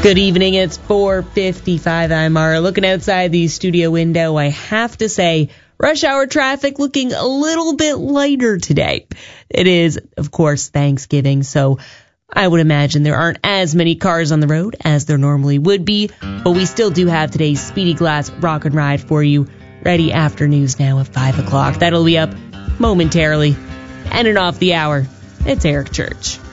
Good evening, it's 4:55. I'm Mara. Looking outside the studio window, I have to say, rush hour traffic looking a little bit lighter today. It is, of course, Thanksgiving, so I would imagine there aren't as many cars on the road as there normally would be, but we still do have today's Speedy Glass Rock and Ride for you, ready after news now at 5 o'clock. That'll be up momentarily. Ending off the hour, it's Eric Church.